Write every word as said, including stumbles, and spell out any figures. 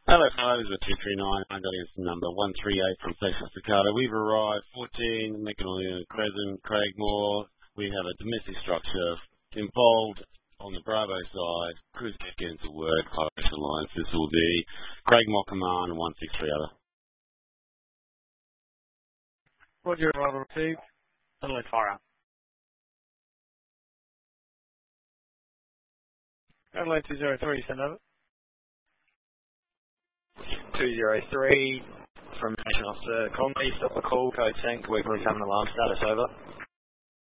Hello, fellows, with two three nine, Hungarian number one three eight from Station Staccato. We've arrived fourteen, Nicolina Crescent, Craigmore. We have a domestic structure involved on the Bravo side. Cruise kick into word, Coloration Lines. This will be Craigmore Command one six three other. Roger, arrival received. Adelaide fire out. Adelaide two zero three, send over. two zero three from National Officer Conley, stop the call, code sync, we're examining alarm status, over.